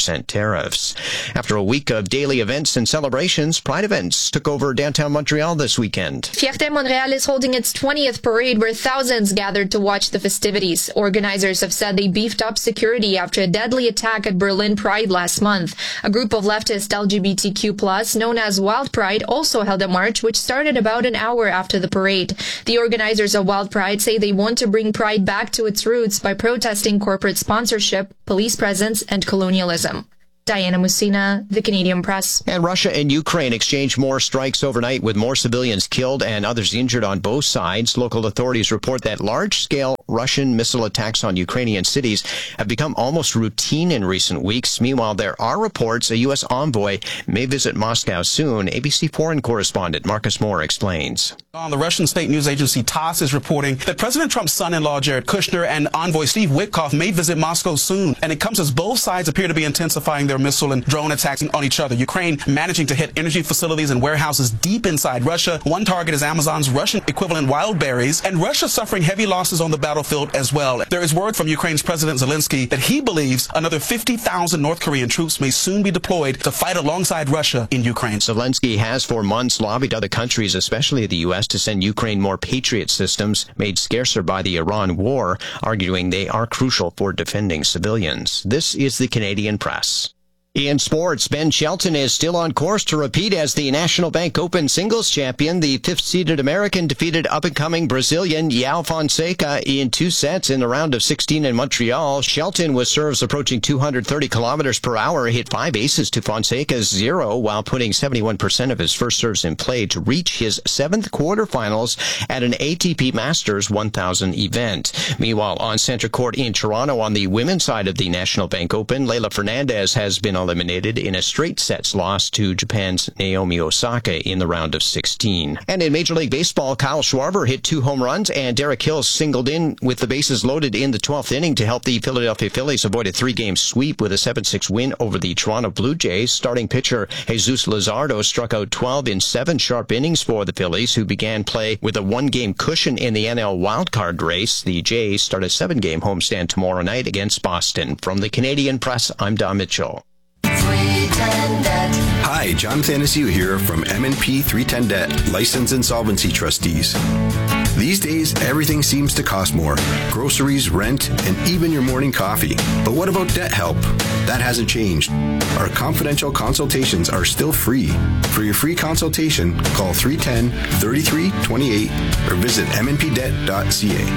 percent tariffs. After a week of daily events and celebrations, Pride events took over downtown Montreal this weekend. Fierté Montréal is holding its twentieth parade where thousands gathered to watch the festivities. Organizers have said they beefed up security after a deadly attack at Berlin Pride last month. A group of leftist L G B T Q plus, known as Wild Pride, also held a march which started about an hour after the parade. The organizers of Wild Pride say they want to bring Pride back to its roots by protesting corporate sponsorship, police presence, and colonialism. Diana Musina, The Canadian Press. And Russia and Ukraine exchanged more strikes overnight with more civilians killed and others injured on both sides. Local authorities report that large-scale Russian missile attacks on Ukrainian cities have become almost routine in recent weeks. Meanwhile, there are reports a U S envoy may visit Moscow soon. A B C foreign correspondent Marcus Moore explains. On the Russian state news agency TASS is reporting that President Trump's son-in-law Jared Kushner and envoy Steve Witkoff may visit Moscow soon. And it comes as both sides appear to be intensifying their missile and drone attacks on each other. Ukraine managing to hit energy facilities and warehouses deep inside Russia. One target is Amazon's Russian equivalent Wildberries, and Russia suffering heavy losses on the battlefield as well. There is word from Ukraine's President Zelensky that he believes another fifty thousand North Korean troops may soon be deployed to fight alongside Russia in Ukraine. Zelensky has for months lobbied other countries, especially the U S, to send Ukraine more Patriot systems made scarcer by the Iran war, arguing they are crucial for defending civilians. This is the Canadian Press. In sports, Ben Shelton is still on course to repeat as the National Bank Open singles champion. The fifth-seeded American defeated up-and-coming Brazilian João Fonseca in two sets in the round of sixteen in Montreal. Shelton, with serves approaching two hundred thirty kilometers per hour, hit five aces to Fonseca's zero while putting seventy-one percent of his first serves in play to reach his seventh quarterfinals at an A T P Masters one thousand event. Meanwhile, on center court in Toronto on the women's side of the National Bank Open, Leylah Fernandez has been eliminated in a straight sets loss to Japan's Naomi Osaka in the round of sixteen. And in Major League Baseball, Kyle Schwarber hit two home runs and Derek Hill singled in with the bases loaded in the twelfth inning to help the Philadelphia Phillies avoid a three-game sweep with a seven six win over the Toronto Blue Jays. Starting pitcher Jesus Luzardo struck out twelve in seven sharp innings for the Phillies, who began play with a one-game cushion in the N L wildcard race. The Jays start a seven-game homestand tomorrow night against Boston. From the Canadian Press, I'm Don Mitchell. Hi, John Thanasiu here from M and P three ten Debt, Licensed Insolvency Trustees. These days, everything seems to cost more. Groceries, rent, and even your morning coffee. But what about debt help? That hasn't changed. Our confidential consultations are still free. For your free consultation, call three one zero, three three two eight or visit m n p debt dot c a.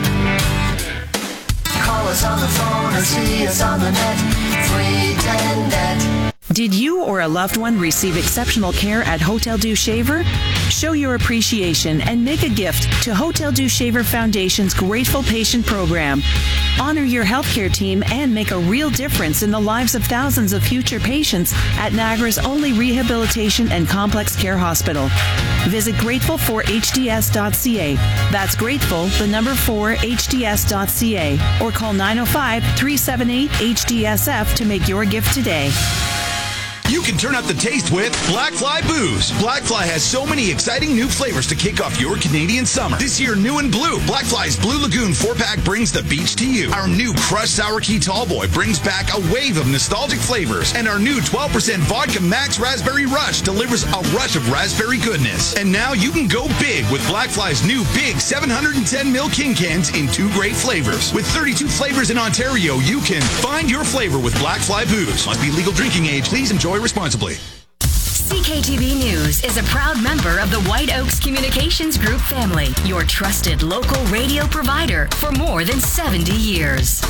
Call us on the phone or see us on the net. three ten Debt. Did you or a loved one receive exceptional care at Hotel Dieu Shaver? Show your appreciation and make a gift to Hotel Dieu Shaver Foundation's Grateful Patient Program. Honor your healthcare team and make a real difference in the lives of thousands of future patients at Niagara's only rehabilitation and complex care hospital. Visit grateful for h d s dot c a. That's grateful, the number four, h d s dot c a. Or call nine oh five, three seven eight, H D S F to make your gift today. You can turn up the taste with Black Fly Booze. Black Fly has so many exciting new flavors to kick off your Canadian summer. This year, new and blue, Black Fly's Blue Lagoon four-pack brings the beach to you. Our new Crushed Sour Key Tallboy brings back a wave of nostalgic flavors. And our new twelve percent Vodka Max Raspberry Rush delivers a rush of raspberry goodness. And now you can go big with Black Fly's new big seven hundred ten milliliter King cans in two great flavors. With thirty-two flavors in Ontario, you can find your flavor with Black Fly Booze. Must be legal drinking age. Please enjoy responsibly. C K T V News is a proud member of the White Oaks Communications Group family, your trusted local radio provider for more than seventy years.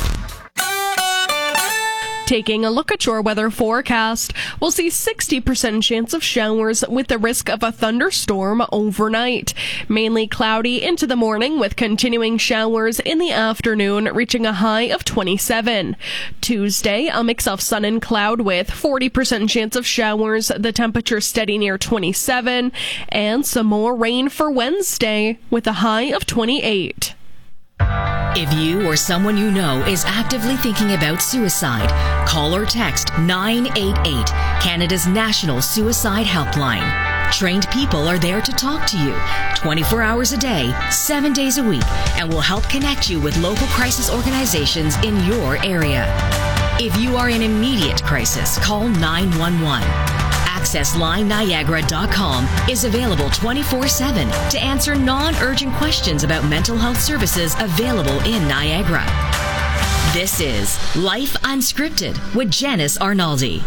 Taking a look at your weather forecast, we'll see sixty percent chance of showers with the risk of a thunderstorm overnight. Mainly cloudy into the morning with continuing showers in the afternoon, reaching a high of twenty-seven. Tuesday, a mix of sun and cloud with forty percent chance of showers, the temperature steady near twenty-seven, and some more rain for Wednesday with a high of twenty-eight. If you or someone you know is actively thinking about suicide, call or text nine eight eight, Canada's national suicide helpline. Trained people are there to talk to you twenty-four hours a day, seven days a week, and will help connect you with local crisis organizations in your area. If you are in immediate crisis, call nine one one. access line niagara dot com is available twenty-four seven to answer non-urgent questions about mental health services available in Niagara. This is Life Unscripted with Janice Arnaldi.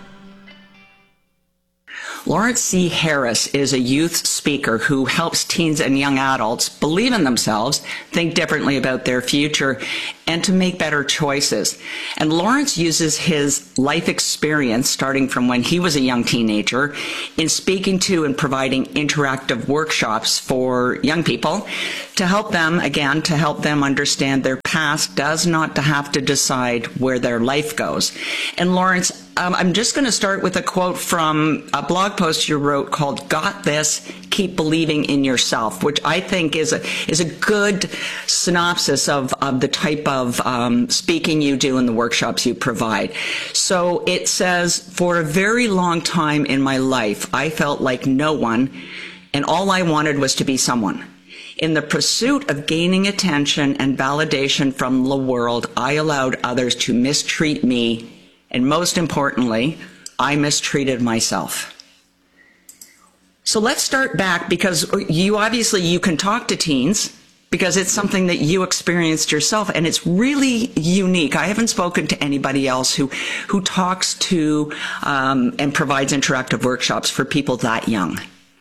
Lawrence C. Harris is a youth speaker who helps teens and young adults believe in themselves, think differently about their future, and to make better choices. And Lawrence uses his life experience, starting from when he was a young teenager, in speaking to and providing interactive workshops for young people to help them, again, to help them understand their past does not to have to decide where their life goes. And Lawrence, Um, I'm just going to start with a quote from a blog post you wrote called "Got This, Keep Believing in Yourself," which I think is a is a good synopsis of, of the type of um, speaking you do and the workshops you provide. So it says, "For a very long time in my life, I felt like no one, and all I wanted was to be someone. In the pursuit of gaining attention and validation from the world, I allowed others to mistreat me. And most importantly, I mistreated myself." So let's start back, because you obviously, you can talk to teens because it's something that you experienced yourself, and it's really unique. I haven't spoken to anybody else who, who talks to um, and provides interactive workshops for people that young.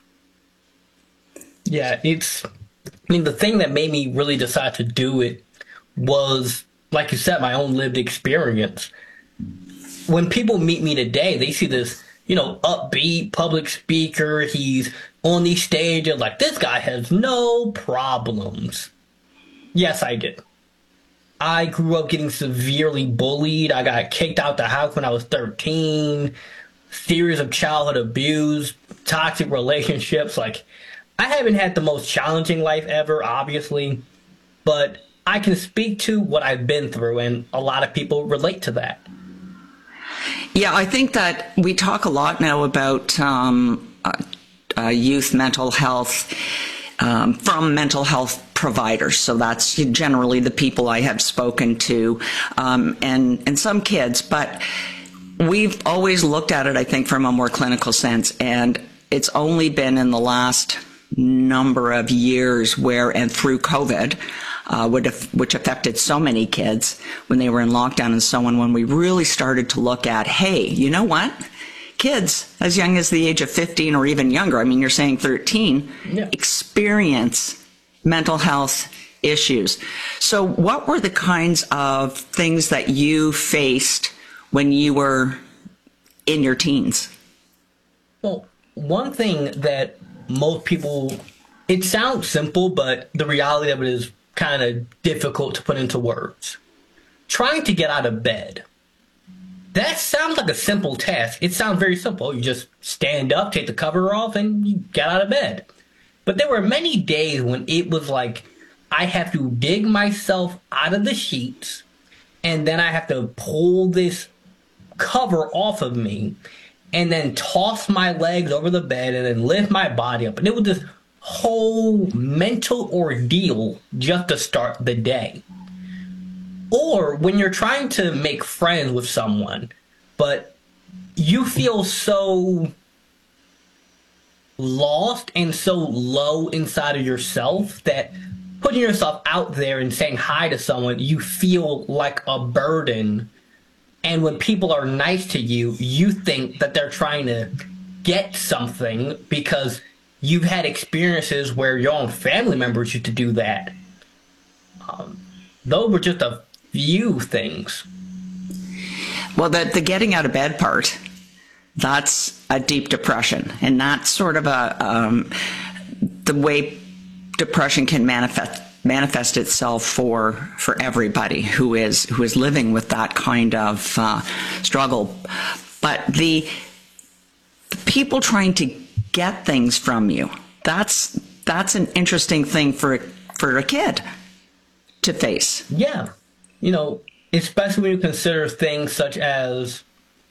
Yeah, it's, I mean, the thing that made me really decide to do it was, like you said, my own lived experience. When people meet me today, they see this, you know, upbeat public speaker. He's on these stages like, this guy has no problems. Yes, I did. I grew up getting severely bullied. I got kicked out the house when I was thirteen. Series of childhood abuse, toxic relationships. Like, I haven't had the most challenging life ever, obviously, but I can speak to what I've been through, and a lot of people relate to that. Yeah, I think that we talk a lot now about um, uh, uh, youth mental health um, from mental health providers. So that's generally the people I have spoken to, um, and, and some kids. But we've always looked at it, I think, from a more clinical sense. And it's only been in the last number of years where, and through COVID, Uh, which affected so many kids when they were in lockdown and so on, when we really started to look at, hey, you know what? Kids as young as the age of fifteen or even younger, I mean, you're saying thirteen, yeah, experience mental health issues. So what were the kinds of things that you faced when you were in your teens? Well, one thing that most people, it sounds simple, but the reality of it is kind of difficult to put into words. Trying to get out of bed. That sounds like a simple task. It sounds very simple. You just stand up, take the cover off, and you get out of bed. But there were many days when it was like I have to dig myself out of the sheets, and then I have to pull this cover off of me, and then toss my legs over the bed, and then lift my body up. And it was this whole mental ordeal just to start the day. Or when you're trying to make friends with someone, but you feel so lost and so low inside of yourself that putting yourself out there and saying hi to someone, you feel like a burden. And when people are nice to you, you think that they're trying to get something because you've had experiences where your own family members used to do that. Um, those were just a few things. Well, the, the getting out of bed part, that's a deep depression. And that's sort of a um, the way depression can manifest manifest itself for for everybody who is who is living with that kind of uh, struggle. But the, the people trying to get things from you, that's that's an interesting thing for for a kid to face. Yeah, you know, especially when you consider things such as,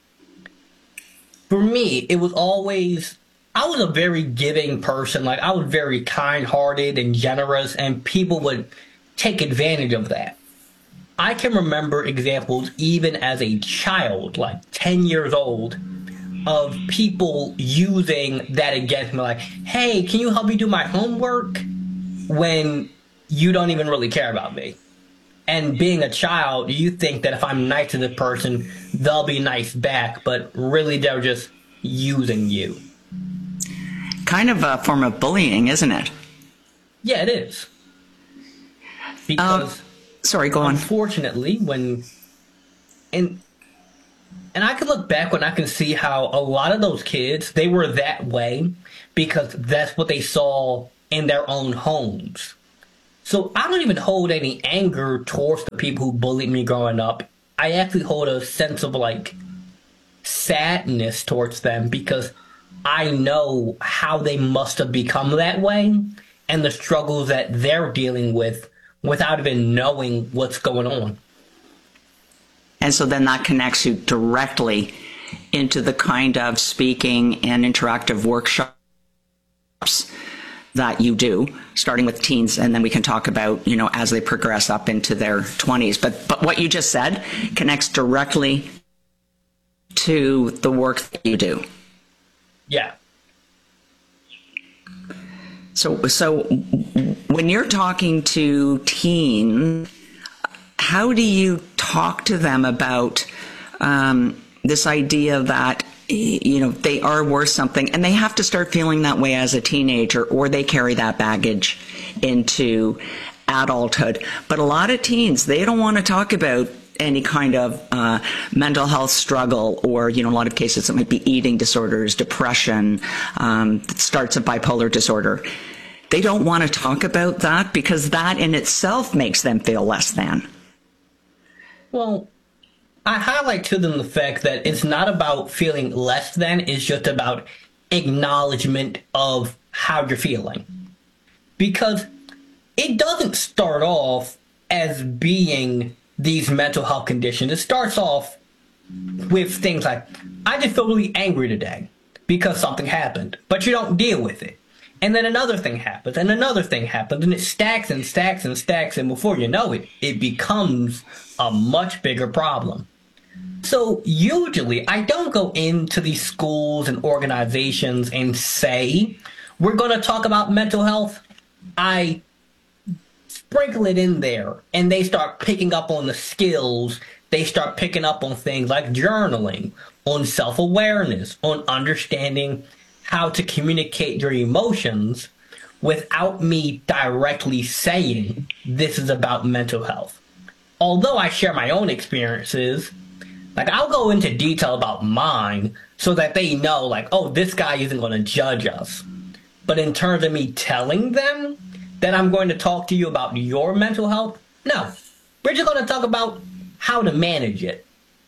for me, it was always, I was a very giving person. Like, I was very kind-hearted and generous, and people would take advantage of that. I can remember examples even as a child, like ten years old, of people using that against me, like, hey, can you help me do my homework? When you don't even really care about me. And being a child, you think that if I'm nice to the person, they'll be nice back, but really they're just using you. Kind of a form of bullying, isn't it? Yeah, it is. Because, uh, sorry, go on. Unfortunately, when, and, and I can look back when I can see how a lot of those kids, they were that way because that's what they saw in their own homes. So I don't even hold any anger towards the people who bullied me growing up. I actually hold a sense of like sadness towards them because I know how they must have become that way and the struggles that they're dealing with without even knowing what's going on. And so then that connects you directly into the kind of speaking and interactive workshops that you do, starting with teens, and then we can talk about, you know, as they progress up into their twenties. But but what you just said connects directly to the work that you do. Yeah. So so when you're talking to teens, how do you talk to them about um, this idea that, you know, they are worth something and they have to start feeling that way as a teenager, or they carry that baggage into adulthood? But a lot of teens, they don't want to talk about any kind of uh, mental health struggle, or, you know, a lot of cases it might be eating disorders, depression, um, starts of bipolar disorder. They don't want to talk about that because that in itself makes them feel less than. Well, I highlight to them the fact that it's not about feeling less than, it's just about acknowledgement of how you're feeling. Because it doesn't start off as being these mental health conditions. It starts off with things like, I just feel really angry today because something happened, but you don't deal with it. And then another thing happens, and another thing happens, and it stacks and stacks and stacks, and before you know it, it becomes a much bigger problem. So usually, I don't go into these schools and organizations and say, we're going to talk about mental health. I sprinkle it in there, and they start picking up on the skills. They start picking up on things like journaling, on self-awareness, on understanding how to communicate your emotions without me directly saying this is about mental health. Although I share my own experiences, like I'll go into detail about mine so that they know, like, oh, this guy isn't going to judge us. But in terms of me telling them that I'm going to talk to you about your mental health, no. We're just going to talk about how to manage it.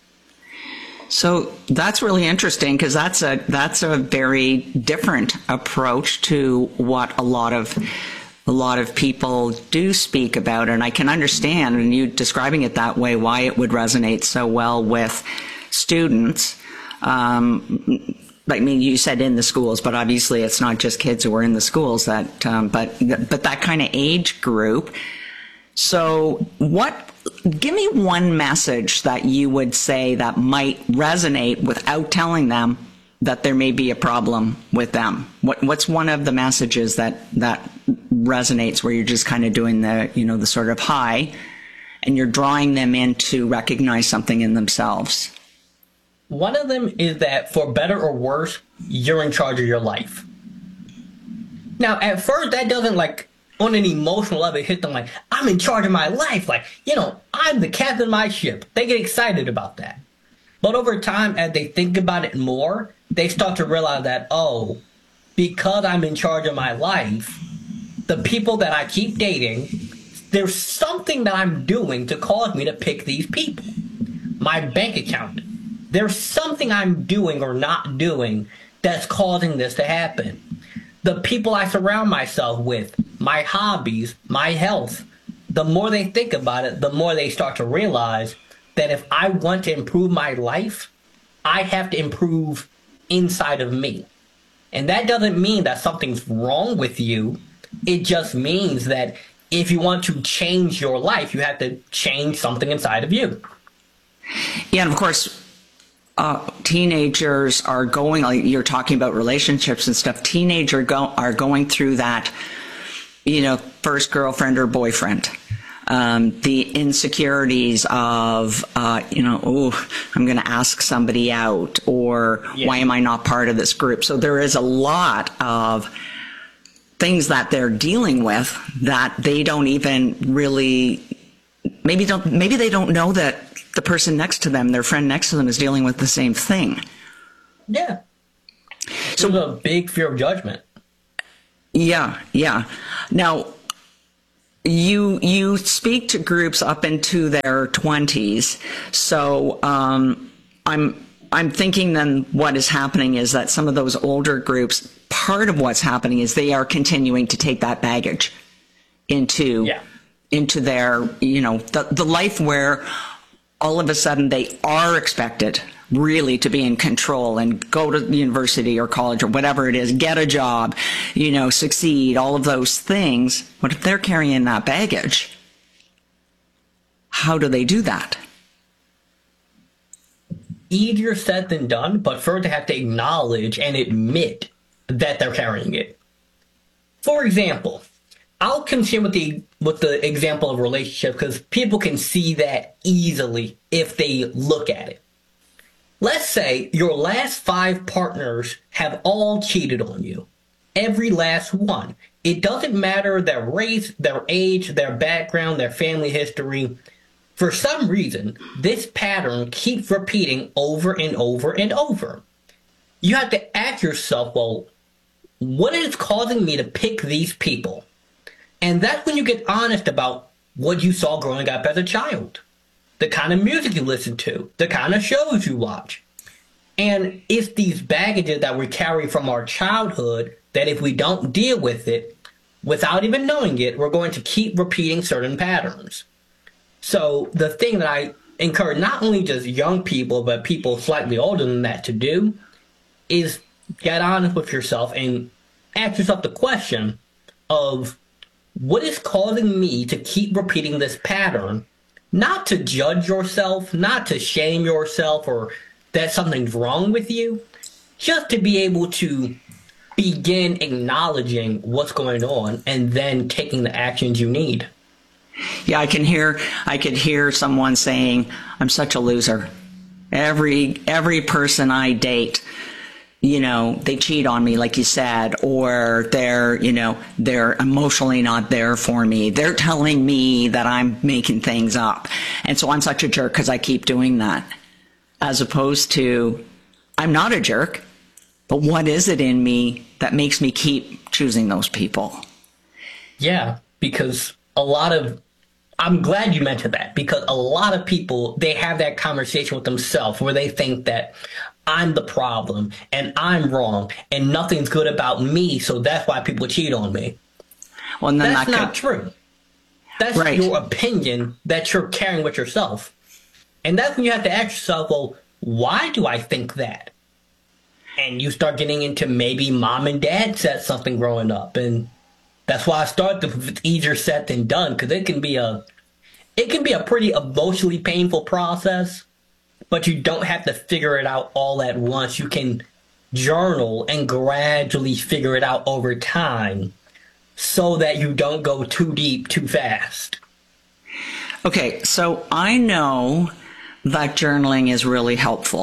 So that's really interesting because that's a that's a very different approach to what a lot of a lot of people do speak about, and I can understand, and you describing it that way, why it would resonate so well with students. Um, I mean, you said in the schools, but obviously it's not just kids who are in the schools. That, um, but but that kind of age group. So what? Give me one message that you would say that might resonate without telling them that there may be a problem with them. What, what's one of the messages that, that resonates where you're just kind of doing the, you know, the sort of high and you're drawing them in to recognize something in themselves? One of them is that for better or worse, you're in charge of your life. Now, at first, that doesn't like, on an emotional level, hit them like, I'm in charge of my life. Like, you know, I'm the captain of my ship. They get excited about that. But over time, as they think about it more, they start to realize that, oh, because I'm in charge of my life, the people that I keep dating, there's something that I'm doing to cause me to pick these people. My bank account. There's something I'm doing or not doing that's causing this to happen. The people I surround myself with, my hobbies, my health, the more they think about it, the more they start to realize that if I want to improve my life, I have to improve inside of me. And that doesn't mean that something's wrong with you. It just means that if you want to change your life, you have to change something inside of you. Yeah, and of course, uh, teenagers are going, like you're talking about relationships and stuff, teenagers go, are going through that, you know, first girlfriend or boyfriend. Um, the insecurities of, uh, you know, oh, I'm going to ask somebody out, or yeah. why am I not part of this group? So there is a lot of things that they're dealing with that they don't even really, maybe don't, maybe they don't know that the person next to them, their friend next to them, is dealing with the same thing. Yeah. So there's a big fear of judgment. Yeah, yeah. Now, you you speak to groups up into their twenties, so um, I'm I'm thinking then what is happening is that some of those older groups, part of what's happening is they are continuing to take that baggage into yeah. into their, you know, the, the life where all of a sudden they are expected really to be in control and go to university or college or whatever it is, get a job, you know, succeed, all of those things. What if they're carrying that baggage? How do they do that? Easier said than done, but first they have to acknowledge and admit that they're carrying it. For example, I'll continue with the with the example of relationship because people can see that easily if they look at it. Let's say your last five partners have all cheated on you. Every last one. It doesn't matter their race, their age, their background, their family history. For some reason, this pattern keeps repeating over and over and over. You have to ask yourself, well, what is causing me to pick these people? And that's when you get honest about what you saw growing up as a child. The kind of music you listen to, the kind of shows you watch. And it's these baggages that we carry from our childhood that if we don't deal with it, without even knowing it, we're going to keep repeating certain patterns. So the thing that I encourage not only just young people, but people slightly older than that to do is get honest with yourself and ask yourself the question of what is causing me to keep repeating this pattern. Not to judge yourself, not to shame yourself or that something's wrong with you, just to be able to begin acknowledging what's going on and then taking the actions you need. Yeah, I can hear I could hear someone saying, I'm such a loser. Every every person I date, you know, they cheat on me, like you said, or they're, you know, they're emotionally not there for me. They're telling me that I'm making things up. And so I'm such a jerk because I keep doing that. As opposed to, I'm not a jerk, but what is it in me that makes me keep choosing those people? Yeah, because a lot of, I'm glad you mentioned that, because a lot of people, they have that conversation with themselves where they think that I'm the problem and I'm wrong and nothing's good about me, so that's why people cheat on me. Well, and then that's that not could... true. That's right. Your opinion that you're carrying with yourself. And that's when you have to ask yourself, well, why do I think that? And you start getting into maybe mom and dad said something growing up. And that's why I start with easier said than done, because it can be a it can be a pretty emotionally painful process, but you don't have to figure it out all at once. You can journal and gradually figure it out over time so that you don't go too deep too fast. Okay, so I know that journaling is really helpful.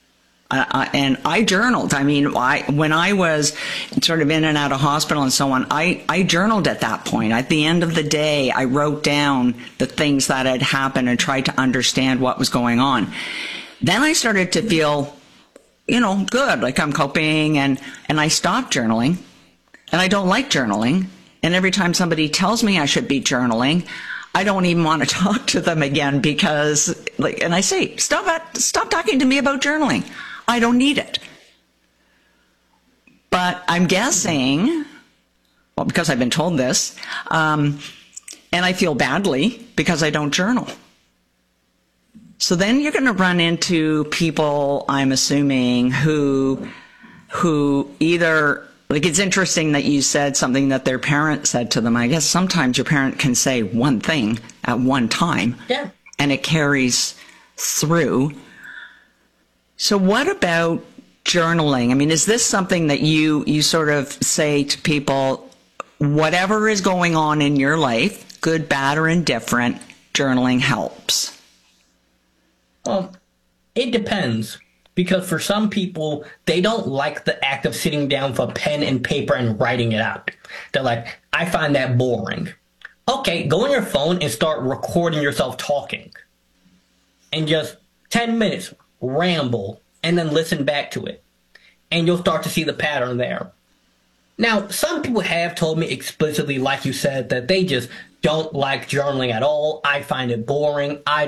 Uh, and I journaled. I mean, I, when I was sort of in and out of hospital and so on, I, I journaled at that point. At the end of the day, I wrote down the things that had happened and tried to understand what was going on. Then I started to feel, you know, good, like I'm coping, and, and I stopped journaling. And I don't like journaling. And every time somebody tells me I should be journaling, I don't even want to talk to them again because, like, and I say, stop at, stop talking to me about journaling. I don't need it. But I'm guessing, well, because I've been told this, um, and I feel badly because I don't journal. So then you're going to run into people, I'm assuming, who, who either Like, it's interesting that you said something that their parent said to them. I guess sometimes your parent can say one thing at one time. Yeah. And it carries through. So what about journaling? I mean, is this something that you, you sort of say to people, whatever is going on in your life, good, bad, or indifferent, journaling helps? Well, it depends. Because for some people, they don't like the act of sitting down for pen and paper and writing it out. They're like, I find that boring. Okay, go on your phone and start recording yourself talking. And just ten minutes, ramble, and then listen back to it. And you'll start to see the pattern there. Now, some people have told me explicitly, like you said, that they just don't like journaling at all. I find it boring. I